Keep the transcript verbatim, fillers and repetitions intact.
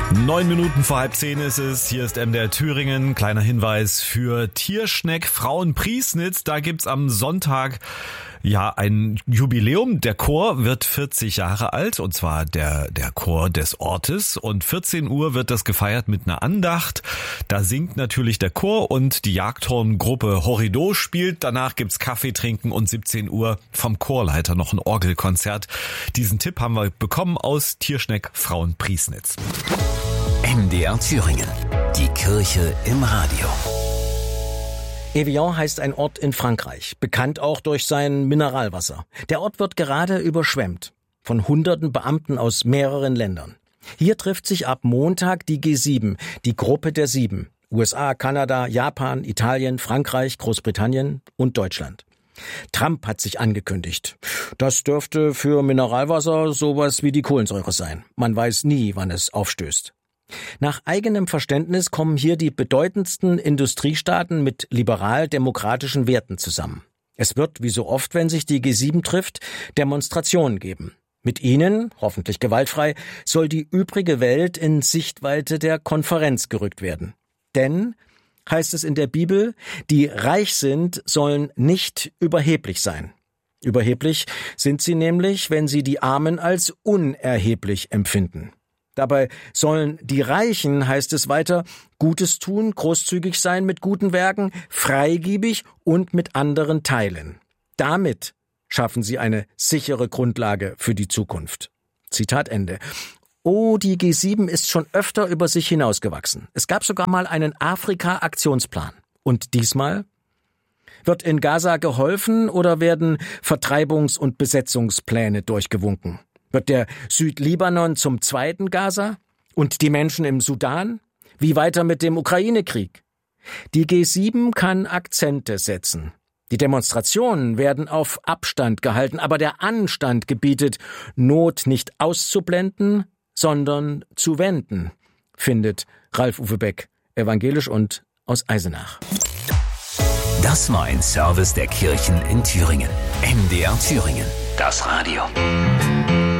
Neun Minuten vor halb zehn ist es. Hier ist M D R Thüringen. Kleiner Hinweis für Tierschneck Frauenpriesnitz. Da gibt's am Sonntag ja ein Jubiläum. Der Chor wird vierzig Jahre alt, und zwar der der Chor des Ortes. Und vierzehn Uhr wird das gefeiert mit einer Andacht. Da singt natürlich der Chor und die Jagdhorngruppe Horrido spielt. Danach gibt's Kaffee trinken und siebzehn Uhr vom Chorleiter noch ein Orgelkonzert. Diesen Tipp haben wir bekommen aus Tierschneck Frauenpriesnitz. M D R Thüringen. Die Kirche im Radio. Evian heißt ein Ort in Frankreich, bekannt auch durch sein Mineralwasser. Der Ort wird gerade überschwemmt von hunderten Beamten aus mehreren Ländern. Hier trifft sich ab Montag die G sieben, die Gruppe der Sieben. U S A, Kanada, Japan, Italien, Frankreich, Großbritannien und Deutschland. Trump hat sich angekündigt. Das dürfte für Mineralwasser sowas wie die Kohlensäure sein. Man weiß nie, wann es aufstößt. Nach eigenem Verständnis kommen hier die bedeutendsten Industriestaaten mit liberal-demokratischen Werten zusammen. Es wird, wie so oft, wenn sich die G sieben trifft, Demonstrationen geben. Mit ihnen, hoffentlich gewaltfrei, soll die übrige Welt in Sichtweite der Konferenz gerückt werden. Denn, heißt es in der Bibel, die reich sind, sollen nicht überheblich sein. Überheblich sind sie nämlich, wenn sie die Armen als unerheblich empfinden. Dabei sollen die Reichen, heißt es weiter, Gutes tun, großzügig sein mit guten Werken, freigebig und mit anderen teilen. Damit schaffen sie eine sichere Grundlage für die Zukunft. Zitat Ende. Oh, die G sieben ist schon öfter über sich hinausgewachsen. Es gab sogar mal einen Afrika-Aktionsplan. Und diesmal? Wird in Gaza geholfen oder werden Vertreibungs- und Besetzungspläne durchgewunken? Wird der Südlibanon zum zweiten Gaza? Und die Menschen im Sudan? Wie weiter mit dem Ukraine-Krieg? Die G sieben kann Akzente setzen. Die Demonstrationen werden auf Abstand gehalten, aber der Anstand gebietet, Not nicht auszublenden, sondern zu wenden, findet Ralf-Uwe Beck, evangelisch und aus Eisenach. Das war ein Service der Kirchen in Thüringen. M D R Thüringen, das Radio.